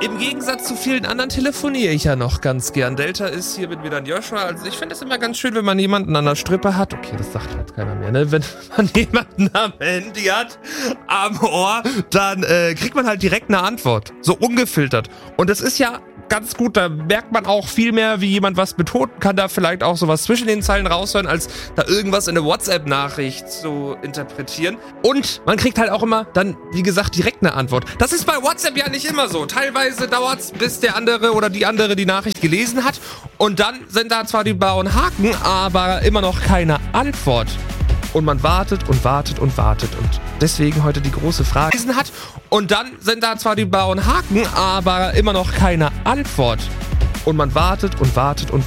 Im Gegensatz zu vielen anderen telefoniere ich ja noch ganz gern. Delta ist hier mit mir dann Joshua. Also ich finde es immer ganz schön, wenn man jemanden an der Strippe hat. Okay, das sagt halt keiner mehr, ne? Wenn man jemanden am Handy hat, am Ohr, dann kriegt man halt direkt eine Antwort. So ungefiltert. Und das ist ja ganz gut, da merkt man auch viel mehr, wie jemand was betont, kann da vielleicht auch sowas zwischen den Zeilen raushören, als da irgendwas in eine WhatsApp-Nachricht zu interpretieren. Und man kriegt halt auch immer dann, wie gesagt, direkt eine Antwort. Das ist bei WhatsApp ja nicht immer so. Teilweise dauert es, bis der andere oder die andere die Nachricht gelesen hat und dann sind da zwar die blauen Haken, aber immer noch keine Antwort. Und man wartet und wartet und wartet und deswegen heute die große Frage hat. Und dann sind da zwar die blauen Haken, aber immer noch keine Antwort. Und man wartet und wartet und